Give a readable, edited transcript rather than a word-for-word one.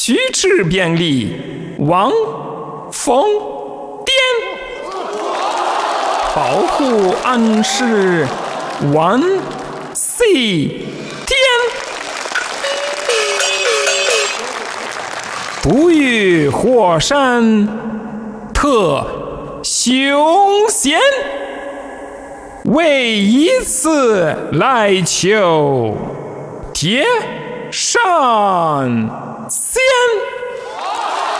虚持便利，望风颠，保护安世，万岁天。不遇火山特凶险，为以此来求天上仙。